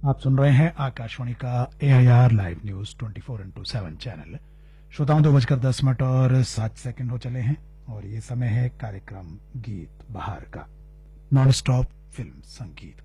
आप सुन रहे हैं आकाशवाणी का AIR live news 24x7 channel. श्रोताओं 2:10 और 7 हो चले हैं और ये समय है कार्यक्रम गीत बहार का, नॉन स्टॉप फिल्म संगीत